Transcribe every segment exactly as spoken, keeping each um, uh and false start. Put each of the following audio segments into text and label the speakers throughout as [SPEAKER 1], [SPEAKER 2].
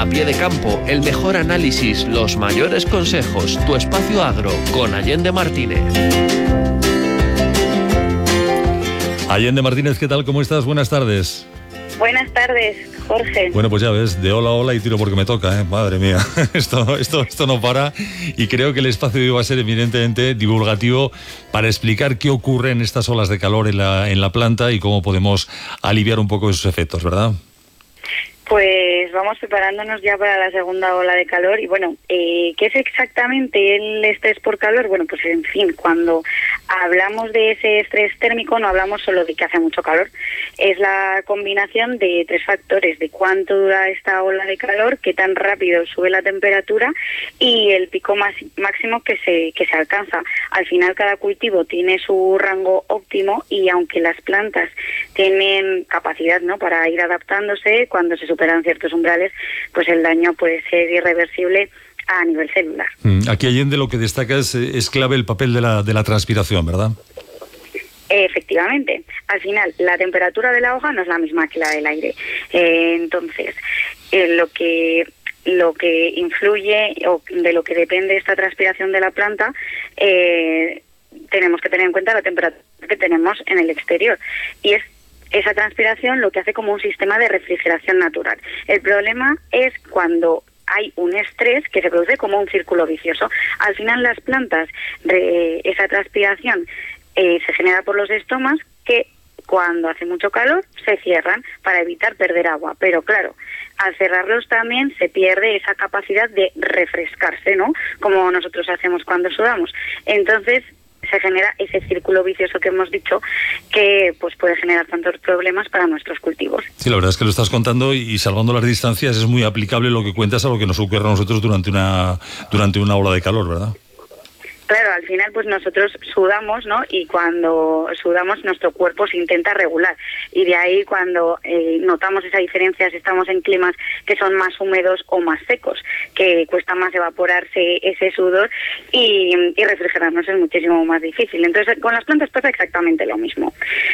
[SPEAKER 1] pie de campo, el mejor análisis, los mayores consejos. Tu espacio agro con Allende Martínez.
[SPEAKER 2] Allende Martínez, ¿qué tal? ¿Cómo estás? Buenas tardes.
[SPEAKER 3] Buenas tardes, Jorge.
[SPEAKER 2] Bueno, pues ya ves, de hola a hola y tiro porque me toca, ¿eh? Madre mía, esto, esto, esto no para, y creo que el espacio de hoy va a ser eminentemente divulgativo para explicar qué ocurre en estas olas de calor en la, en la planta y cómo podemos aliviar un poco esos efectos, ¿verdad?
[SPEAKER 3] Pues vamos preparándonos ya para la segunda ola de calor y bueno, eh, ¿qué es exactamente el estrés por calor? Bueno, pues en fin, cuando hablamos de ese estrés térmico no hablamos solo de que hace mucho calor, es la combinación de tres factores, de cuánto dura esta ola de calor, qué tan rápido sube la temperatura y el pico más, máximo que se, que se alcanza. Al final cada cultivo tiene su rango óptimo y aunque las plantas tienen capacidad, ¿no?, para ir adaptándose, cuando se superan ciertos umbrales, pues el daño puede ser irreversible a nivel celular.
[SPEAKER 2] Aquí, Allende, lo que destaca es, es clave el papel de la, de la transpiración, ¿verdad?
[SPEAKER 3] Efectivamente. Al final, la temperatura de la hoja no es la misma que la del aire. Eh, entonces, eh, lo que... lo que influye o de lo que depende esta transpiración de la planta, eh, tenemos que tener en cuenta la temperatura que tenemos en el exterior. Y es esa transpiración lo que hace como un sistema de refrigeración natural. El problema es cuando hay un estrés que se produce como un círculo vicioso. Al final las plantas, de esa transpiración eh, se genera por los estomas que cuando hace mucho calor se cierran para evitar perder agua. Pero claro, al cerrarlos también se pierde esa capacidad de refrescarse, ¿no?, como nosotros hacemos cuando sudamos. Entonces se genera ese círculo vicioso que hemos dicho que pues puede generar tantos problemas para nuestros cultivos.
[SPEAKER 2] Sí, la verdad es que lo estás contando y, y salvando las distancias es muy aplicable lo que cuentas a lo que nos ocurre a nosotros durante una, durante una ola de calor, ¿verdad?
[SPEAKER 3] Claro, al final pues nosotros sudamos, ¿no? Y cuando sudamos nuestro cuerpo se intenta regular. Y de ahí cuando eh, notamos esa diferencia si estamos en climas que son más húmedos o más secos, que cuesta más evaporarse ese sudor y, y refrigerarnos es muchísimo más difícil. Entonces con las plantas pasa exactamente lo mismo.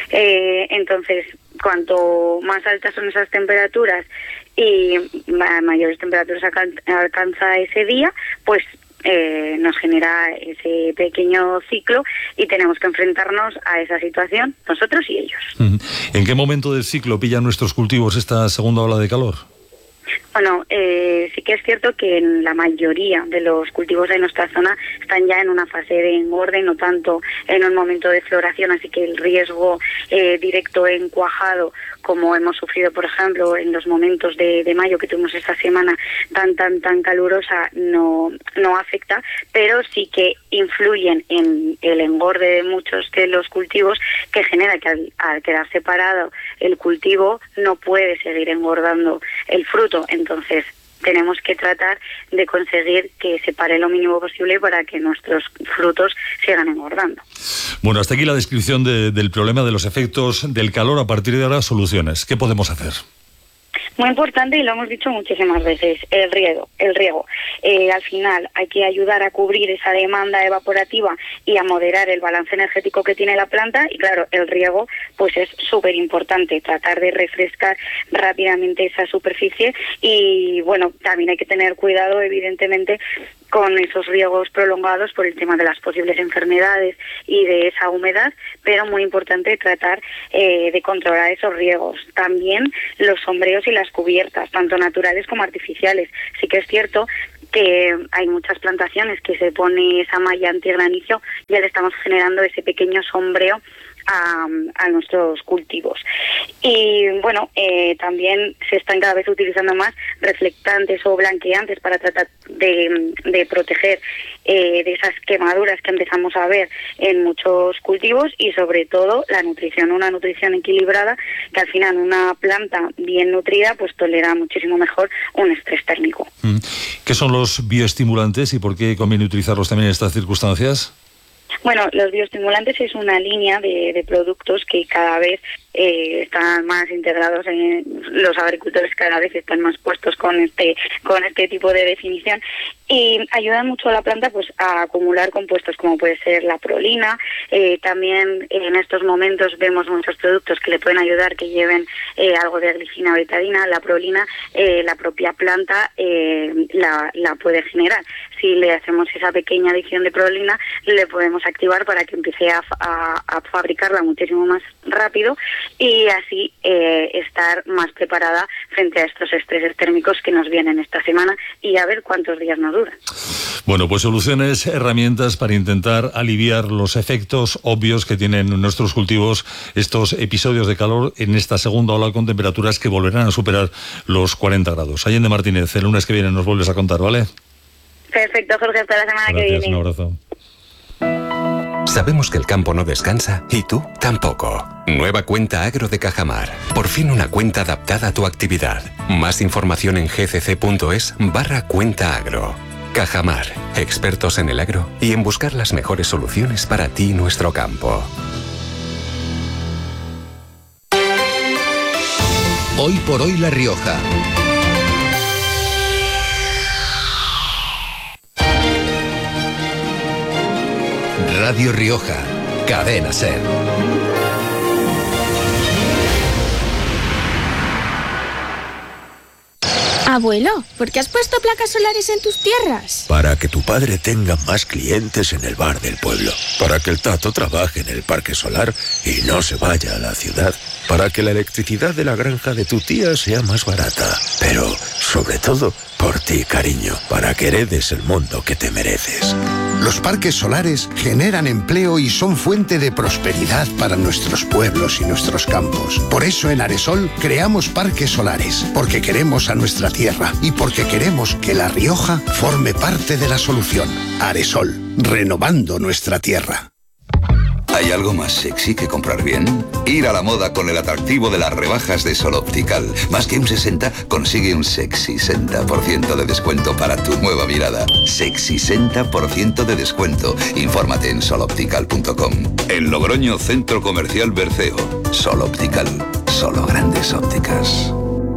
[SPEAKER 3] Eh, entonces, cuanto más altas son esas temperaturas y mayores temperaturas alcanza ese día, pues Eh, nos genera ese pequeño ciclo y tenemos que enfrentarnos a esa situación nosotros y ellos.
[SPEAKER 2] ¿En qué momento del ciclo pillan nuestros cultivos esta segunda ola de calor?
[SPEAKER 3] Bueno, eh, sí que es cierto que en la mayoría de los cultivos de nuestra zona están ya en una fase de engorde, no tanto en un momento de floración, así que el riesgo eh, directo en cuajado, como hemos sufrido, por ejemplo, en los momentos de, de mayo que tuvimos esta semana tan, tan, tan calurosa, no, no afecta, pero sí que influyen en el engorde de muchos de los cultivos, que genera que al, al quedar separado el cultivo no puede seguir engordando el fruto. Entonces tenemos que tratar de conseguir que se pare lo mínimo posible para que nuestros frutos sigan engordando.
[SPEAKER 2] Bueno, hasta aquí la descripción de, del problema, de los efectos del calor. A partir de ahora, soluciones. ¿Qué podemos hacer?
[SPEAKER 3] Muy importante, y lo hemos dicho muchísimas veces, el riego. El riego. Eh, al final hay que ayudar a cubrir esa demanda evaporativa y a moderar el balance energético que tiene la planta, y claro, el riego pues es súper importante, tratar de refrescar rápidamente esa superficie y bueno, también hay que tener cuidado evidentemente con esos riegos prolongados por el tema de las posibles enfermedades y de esa humedad, pero muy importante tratar eh, de controlar esos riegos. También los sombreos y las cubiertas, tanto naturales como artificiales. Sí que es cierto que hay muchas plantaciones que se pone esa malla antigranizo y ya le estamos generando ese pequeño sombreo A, a nuestros cultivos. Y bueno, eh, también se están cada vez utilizando más reflectantes o blanqueantes para tratar de, de proteger eh, de esas quemaduras que empezamos a ver en muchos cultivos, y sobre todo la nutrición, una nutrición equilibrada, que al final una planta bien nutrida pues tolera muchísimo mejor un estrés térmico.
[SPEAKER 2] ¿Qué son los bioestimulantes y por qué conviene utilizarlos también en estas circunstancias?
[SPEAKER 3] Bueno, los bioestimulantes es una línea de, de productos que cada vez eh, están más integrados en los agricultores, cada vez están más puestos con este con este tipo de definición, y ayudan mucho a la planta pues a acumular compuestos como puede ser la prolina. Eh, también en estos momentos vemos muchos productos que le pueden ayudar, que lleven eh, algo de glicina o betadina. La prolina, eh, la propia planta eh, la, la puede generar. Si le hacemos esa pequeña adición de prolina, le podemos activar para que empiece a, a, a fabricarla muchísimo más rápido y así eh, estar más preparada frente a estos estreses térmicos que nos vienen esta semana y a ver cuántos días nos duran.
[SPEAKER 2] Bueno, pues soluciones, herramientas para intentar aliviar los efectos obvios que tienen nuestros cultivos estos episodios de calor en esta segunda ola con temperaturas que volverán a superar los cuarenta grados. Allende Martínez, el lunes que viene nos vuelves a contar, ¿vale?
[SPEAKER 3] Perfecto, Jorge, hasta la semana
[SPEAKER 2] Gracias,
[SPEAKER 3] que viene.
[SPEAKER 2] Un abrazo.
[SPEAKER 4] Sabemos que el campo no descansa y tú tampoco. Nueva cuenta Agro de Cajamar. Por fin una cuenta adaptada a tu actividad. Más información en gcc.es barra cuenta agro. Cajamar, expertos en el agro y en buscar las mejores soluciones para ti y nuestro campo.
[SPEAKER 5] Hoy por hoy La Rioja. Radio Rioja, Cadena SER.
[SPEAKER 6] Abuelo, ¿por qué has puesto placas solares en tus tierras?
[SPEAKER 7] Para que tu padre tenga más clientes en el bar del pueblo. Para que el Tato trabaje en el parque solar y no se vaya a la ciudad. Para que la electricidad de la granja de tu tía sea más barata. Pero, sobre todo, por ti, cariño. Para que heredes el mundo que te mereces.
[SPEAKER 8] Los parques solares generan empleo y son fuente de prosperidad para nuestros pueblos y nuestros campos. Por eso en Aresol creamos parques solares, porque queremos a nuestra tierra y porque queremos que La Rioja forme parte de la solución. Aresol, renovando nuestra tierra.
[SPEAKER 9] ¿Hay algo más sexy que comprar bien? Ir a la moda con el atractivo de las rebajas de Sol Optical. Más que un sesenta, consigue un sexy sesenta por ciento de descuento para tu nueva mirada. Sexy sesenta por ciento de descuento. Infórmate en sol optical punto com. En Logroño, Centro Comercial Berceo. Sol Optical. Solo grandes ópticas.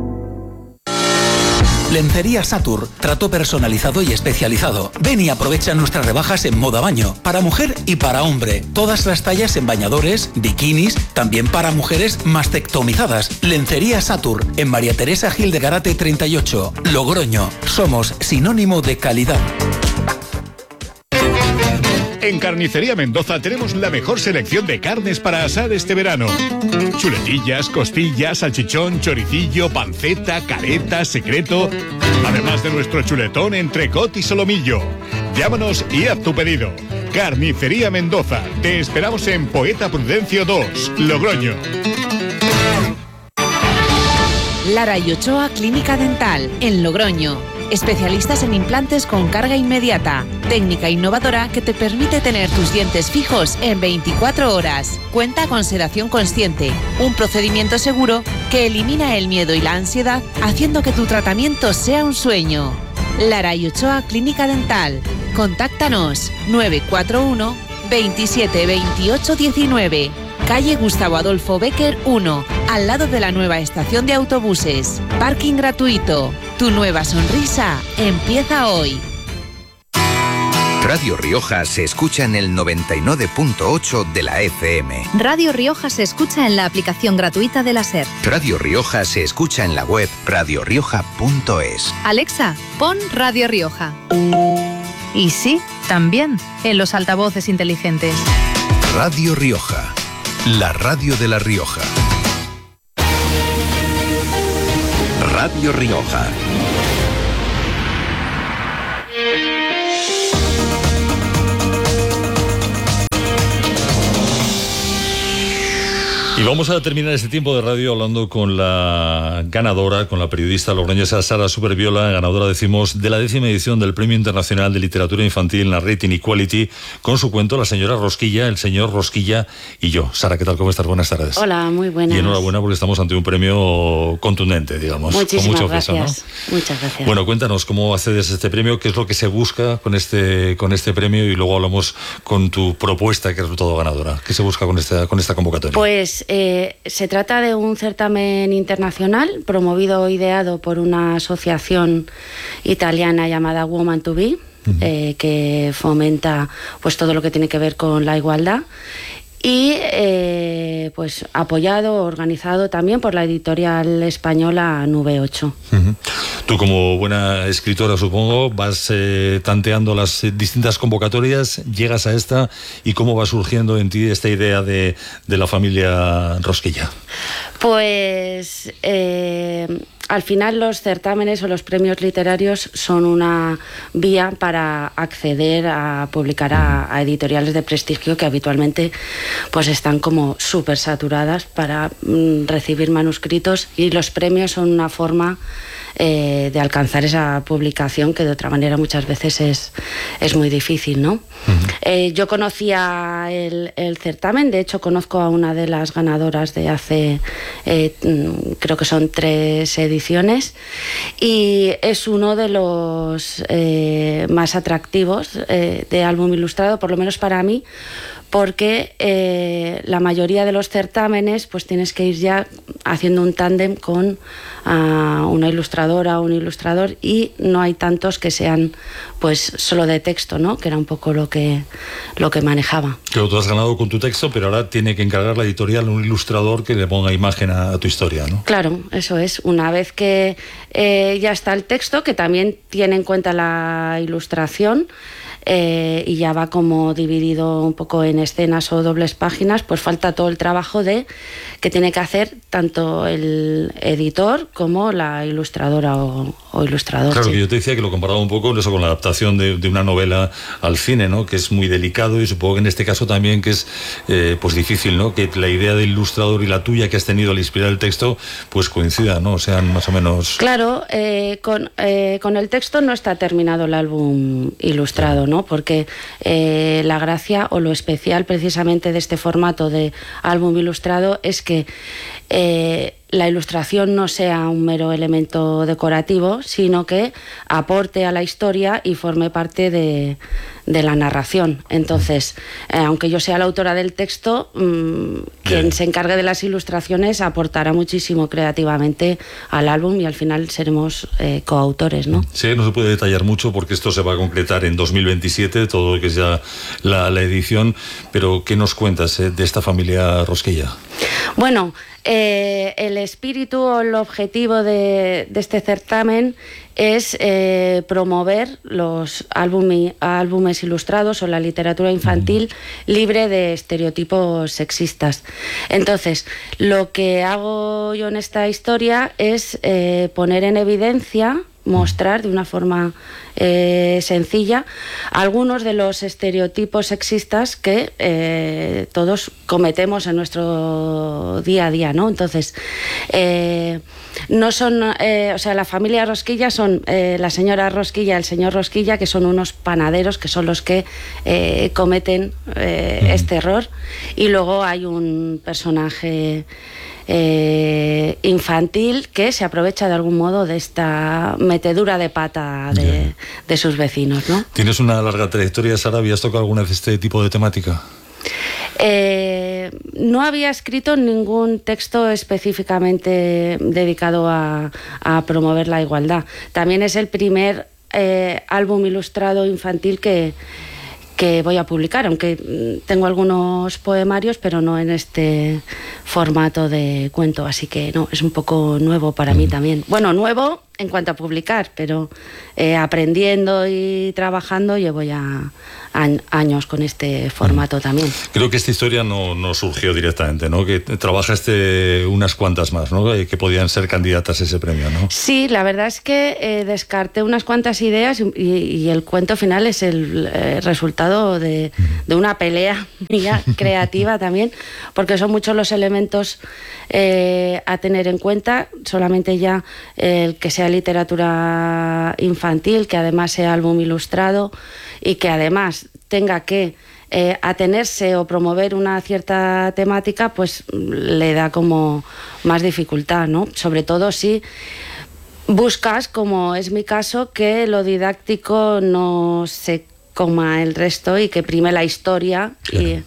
[SPEAKER 10] Lencería Satur, trato personalizado y especializado. Ven y aprovecha nuestras rebajas en moda baño, para mujer y para hombre. Todas las tallas en bañadores, bikinis, también para mujeres mastectomizadas. Lencería Satur, en María Teresa Gil de Garate treinta y ocho, Logroño. Somos sinónimo de calidad.
[SPEAKER 11] En Carnicería Mendoza tenemos la mejor selección de carnes para asar este verano. Chuletillas, costillas, salchichón, choricillo, panceta, careta, secreto. Además de nuestro chuletón, entrecot y solomillo. Llámanos y haz tu pedido. Carnicería Mendoza. Te esperamos en Poeta Prudencio dos, Logroño.
[SPEAKER 12] Lara y Ochoa Clínica Dental, en Logroño. Especialistas en implantes con carga inmediata. Técnica innovadora que te permite tener tus dientes fijos en veinticuatro horas. Cuenta con sedación consciente, un procedimiento seguro que elimina el miedo y la ansiedad, haciendo que tu tratamiento sea un sueño. Lara y Ochoa Clínica Dental. Contáctanos nueve cuatro uno, veintisiete veintiocho diecinueve. Calle Gustavo Adolfo Bécquer uno, al lado de la nueva estación de autobuses. Parking gratuito. Tu nueva sonrisa empieza hoy.
[SPEAKER 5] Radio Rioja se escucha en el noventa y nueve punto ocho de la F M.
[SPEAKER 13] Radio Rioja se escucha en la aplicación gratuita de la SER.
[SPEAKER 5] Radio Rioja se escucha en la web radio rioja punto es.
[SPEAKER 13] Alexa, pon Radio Rioja. Y sí, también en los altavoces inteligentes.
[SPEAKER 5] Radio Rioja, la radio de La Rioja. Radio Rioja.
[SPEAKER 2] Y vamos a terminar este tiempo de radio hablando con la ganadora, con la periodista logroñesa Sara Superviola, ganadora, decimos, de la décima edición del Premio Internacional de Literatura Infantil Narrating Equality, con su cuento La señora Rosquilla, el señor Rosquilla y yo. Sara, ¿qué tal? ¿Cómo estás? Buenas tardes.
[SPEAKER 14] Hola, muy buenas.
[SPEAKER 2] Y enhorabuena porque estamos ante un premio contundente, digamos.
[SPEAKER 14] Muchísimas
[SPEAKER 2] con mucho
[SPEAKER 14] gracias.
[SPEAKER 2] peso, ¿no?
[SPEAKER 14] Muchas gracias.
[SPEAKER 2] Bueno, cuéntanos cómo accedes a este premio, qué es lo que se busca con este, con este premio y luego hablamos con tu propuesta que ha resultado ganadora. ¿Qué se busca con esta, con esta convocatoria?
[SPEAKER 14] Pues eh, se trata de un certamen internacional promovido o ideado por una asociación italiana llamada Woman to Be, uh-huh. eh, que fomenta pues todo lo que tiene que ver con la igualdad. Y eh, pues apoyado, organizado también por la editorial española Nube ocho.
[SPEAKER 2] Uh-huh. Tú, como buena escritora, supongo, vas eh, tanteando las distintas convocatorias, llegas a esta, y ¿cómo va surgiendo en ti esta idea de, de la familia Rosquilla?
[SPEAKER 14] Pues eh, al final los certámenes o los premios literarios son una vía para acceder a publicar a, a editoriales de prestigio que habitualmente pues están como súper saturadas para mm, recibir manuscritos, y los premios son una forma eh, de alcanzar esa publicación que de otra manera muchas veces es, es muy difícil, ¿no? Uh-huh. Eh, yo conocía el, el certamen, de hecho conozco a una de las ganadoras de hace, eh, creo que son tres ediciones, y es uno de los eh, más atractivos eh, de álbum ilustrado, por lo menos para mí, porque eh, la mayoría de los certámenes pues tienes que ir ya haciendo un tándem con uh, una ilustradora o un ilustrador, y no hay tantos que sean pues solo de texto, ¿no? Que era un poco lo que, lo que manejaba.
[SPEAKER 2] Pero tú has ganado con tu texto, pero ahora tiene que encargar la editorial a un ilustrador que le ponga imagen a, a tu historia, ¿no?
[SPEAKER 14] Claro, eso es. Una vez que eh, ya está el texto, que también tiene en cuenta la ilustración, Eh, y ya va como dividido un poco en escenas o dobles páginas, pues falta todo el trabajo de que tiene que hacer tanto el editor como la ilustradora o, o ilustrador.
[SPEAKER 2] Claro,
[SPEAKER 14] sí.
[SPEAKER 2] Que yo te decía que lo comparaba un poco eso con la adaptación de, de una novela al cine, ¿no? Que es muy delicado, y supongo que en este caso también que es eh, pues difícil, ¿no? Que la idea del ilustrador y la tuya que has tenido al inspirar el texto pues coincida, ¿no? Sean más o menos...
[SPEAKER 14] Claro, eh, con, eh, con el texto no está terminado el álbum ilustrado, ¿no? Porque eh, la gracia o lo especial precisamente de este formato de álbum ilustrado es que eh, la ilustración no sea un mero elemento decorativo, sino que aporte a la historia y forme parte de, de la narración. Entonces, eh, aunque yo sea la autora del texto, mmm, quien se encargue de las ilustraciones aportará muchísimo creativamente al álbum, y al final seremos eh, coautores, ¿no?
[SPEAKER 2] Sí, no se puede detallar mucho porque esto se va a concretar en dos mil veintisiete, todo lo que es ya la, la edición, pero ¿qué nos cuentas eh, de esta familia Rosquilla?
[SPEAKER 14] Bueno, eh, el espíritu o el objetivo de, de este certamen es eh, promover los álbum, álbumes ilustrados o la literatura infantil libre de estereotipos sexistas. Entonces, lo que hago yo en esta historia es eh, poner en evidencia, mostrar de una forma eh, sencilla algunos de los estereotipos sexistas que eh, todos cometemos en nuestro día a día, ¿no? Entonces, eh, no son, eh, o sea, la familia Rosquilla son eh, la señora Rosquilla, el señor Rosquilla, que son unos panaderos que son los que eh, cometen eh, mm. este error, y luego hay un personaje Eh, infantil que se aprovecha de algún modo de esta metedura de pata de, yeah. de sus vecinos, ¿no?
[SPEAKER 2] Tienes una larga trayectoria, Sara. ¿Habías tocado alguna vez este tipo de temática?
[SPEAKER 14] Eh, no había escrito ningún texto específicamente dedicado a, a promover la igualdad. También es el primer eh, álbum ilustrado infantil que que voy a publicar, aunque tengo algunos poemarios, pero no en este formato de cuento, así que no, es un poco nuevo para mm. mí también. Bueno, nuevo en cuanto a publicar, pero eh, aprendiendo y trabajando llevo ya años con este formato mm. también.
[SPEAKER 2] Creo que esta historia no, no surgió directamente, ¿no? Que trabajaste unas cuantas más, ¿no? Que podían ser candidatas a ese premio, ¿no?
[SPEAKER 14] Sí, la verdad es que eh, descarté unas cuantas ideas, y, y el cuento final es el eh, resultado de, de una pelea mía creativa también, porque son muchos los elementos eh, a tener en cuenta, solamente ya el que sea literatura infantil, que además sea álbum ilustrado y que además tenga que eh, atenerse o promover una cierta temática, pues le da como más dificultad, ¿no? Sobre todo si buscas, como es mi caso, que lo didáctico no se coma el resto y que prime la historia. Claro. Y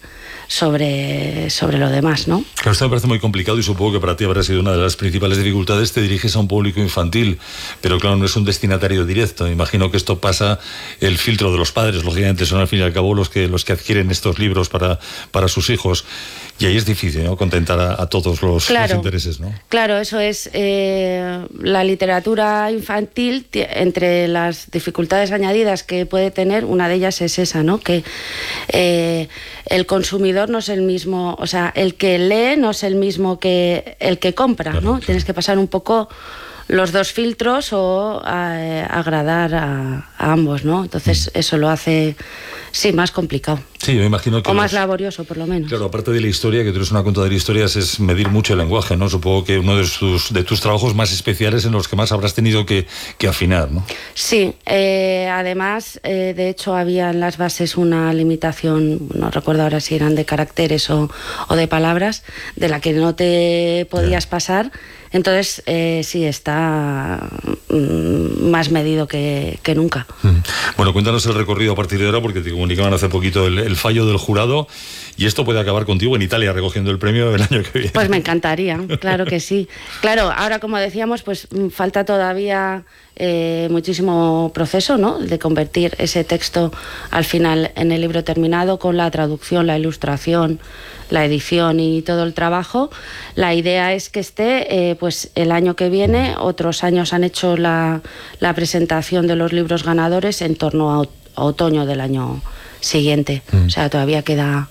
[SPEAKER 14] sobre, sobre lo demás, ¿no?
[SPEAKER 2] Claro, esto me parece muy complicado y supongo que para ti habrá sido una de las principales dificultades. Te diriges a un público infantil, pero claro, no es un destinatario directo. Imagino que esto pasa el filtro de los padres, lógicamente son al fin y al cabo los que, los que adquieren estos libros para, para sus hijos. Y ahí es difícil, ¿no?, contentar a, a todos los, claro, los intereses, ¿no?
[SPEAKER 14] Claro, eso es. Eh, la literatura infantil, entre las dificultades añadidas que puede tener, una de ellas es esa, ¿no? Que eh, el consumidor no es el mismo, o sea, el que lee no es el mismo que el que compra, claro, ¿no? Claro. Tienes que pasar un poco los dos filtros o a, a agradar a, a ambos, ¿no? Entonces mm. eso lo hace, sí, más complicado.
[SPEAKER 2] Sí, yo imagino que...
[SPEAKER 14] O
[SPEAKER 2] los...
[SPEAKER 14] más laborioso, por lo menos.
[SPEAKER 2] Claro, aparte de la historia, que tú eres una contadora de historias, es medir mucho el lenguaje, ¿no? Supongo que uno de tus, de tus trabajos más especiales en los que más habrás tenido que, que afinar, ¿no?
[SPEAKER 14] Sí, eh, además, eh, de hecho, había en las bases una limitación, no recuerdo ahora si eran de caracteres o, o de palabras, de la que no te podías yeah. pasar. Entonces, eh, sí, está mm, más medido que, que nunca.
[SPEAKER 2] Bueno, cuéntanos el recorrido a partir de ahora, porque te comunicaban hace poquito el, el fallo del jurado, y esto puede acabar contigo en Italia recogiendo el premio el año que viene.
[SPEAKER 14] Pues me encantaría, claro que sí. Claro, ahora, como decíamos, pues falta todavía eh, muchísimo proceso, ¿no?, de convertir ese texto al final en el libro terminado, con la traducción, la ilustración, la edición y todo el trabajo. La idea es que esté eh, pues el año que viene. Otros años han hecho la, la presentación de los libros ganadores en torno a, a otoño del año siguiente. Mm. O sea, todavía queda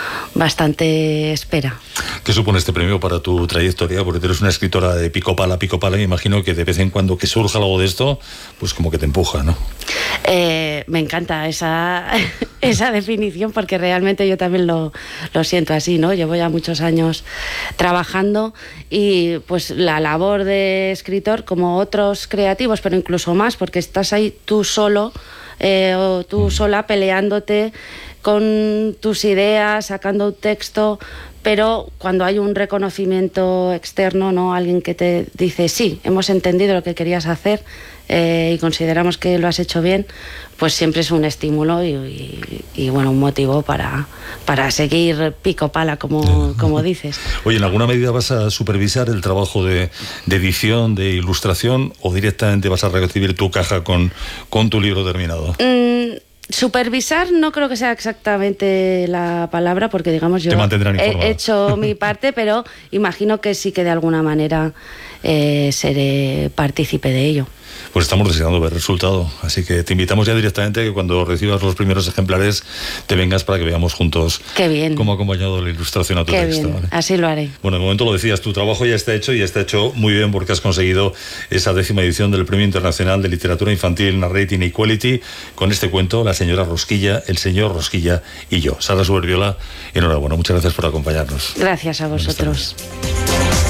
[SPEAKER 14] bastante espera.
[SPEAKER 2] ¿Qué supone este premio para tu trayectoria? Porque tú eres una escritora de pico pala, pico pala, y me imagino que de vez en cuando que surja algo de esto, pues como que te empuja, ¿no?
[SPEAKER 14] Eh, me encanta esa, esa definición, porque realmente yo también lo, lo siento así, ¿no? Llevo ya muchos años trabajando y pues la labor de escritor, como otros creativos, pero incluso más, porque estás ahí tú solo, eh, o tú sola peleándote con tus ideas, sacando un texto, pero cuando hay un reconocimiento externo, ¿no?, alguien que te dice, sí, hemos entendido lo que querías hacer eh, y consideramos que lo has hecho bien, pues siempre es un estímulo y, y, y bueno, un motivo para, para seguir pico pala, como, como dices.
[SPEAKER 2] Oye, ¿en alguna medida vas a supervisar el trabajo de, de edición, de ilustración, o directamente vas a recibir tu caja con, con tu libro terminado?
[SPEAKER 14] Mm, Supervisar no creo que sea exactamente la palabra, porque digamos yo he hecho mi parte, pero imagino que sí que de alguna manera eh, seré partícipe de ello.
[SPEAKER 2] Pues estamos deseando ver el resultado, así que te invitamos ya directamente que cuando recibas los primeros ejemplares te vengas para que veamos juntos
[SPEAKER 14] Qué bien.
[SPEAKER 2] cómo ha acompañado la ilustración a tu
[SPEAKER 14] Qué
[SPEAKER 2] texto.
[SPEAKER 14] Bien.
[SPEAKER 2] ¿Vale?
[SPEAKER 14] Así lo haré.
[SPEAKER 2] Bueno, de momento lo decías, tu trabajo ya está hecho y está hecho muy bien, porque has conseguido esa décima edición del Premio Internacional de Literatura Infantil Narrating Equality con este cuento, La señora Rosquilla, el señor Rosquilla y yo. Sara Suberbiola, enhorabuena, muchas gracias por acompañarnos.
[SPEAKER 14] Gracias a vosotros.